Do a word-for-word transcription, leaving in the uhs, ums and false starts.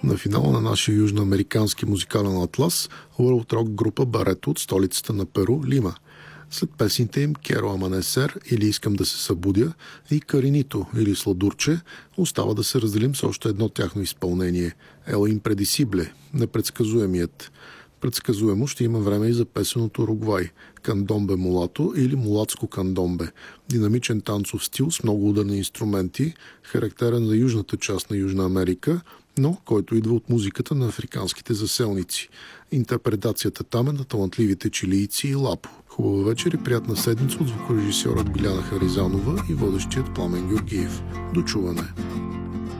На финала на нашия южноамерикански музикален атлас World Rock група Барето от столицата на Перу, Лима. След песните им Керо Аманесер или Искам да се събудя и Каринито или Сладурче остава да се разделим с още едно тяхно изпълнение – Ел Импредисибле, непредсказуемият. Предсказуемо ще има време и за песеното Уругвай, кандомбе мулато или мулатско кандомбе, динамичен танцов стил с много ударни инструменти, характерен за южната част на Южна Америка, но който идва от музиката на африканските заселници. Интерпретацията там е на талантливите чилийци и Лапо. Хубава вечер и приятна седмица от звукорежисьорът Биляна Харизанова и водещият Пламен Георгиев. До чуване!